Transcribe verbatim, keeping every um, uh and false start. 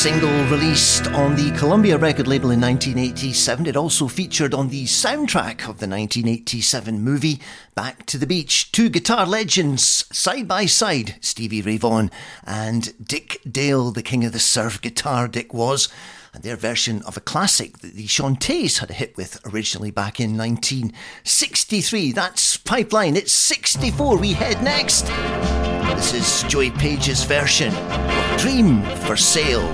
single released on the Columbia record label in nineteen eighty-seven. It also featured on the soundtrack of the nineteen eighty-seven movie Back to the Beach. Two guitar legends side by side, Stevie Ray Vaughan and Dick Dale, the king of the surf guitar, Dick was. And their version of a classic that the Shantays had a hit with originally back in nineteen sixty-three. That's Pipeline. It's sixty-four. We head next. This is Joey Page's version of Dream for Sale.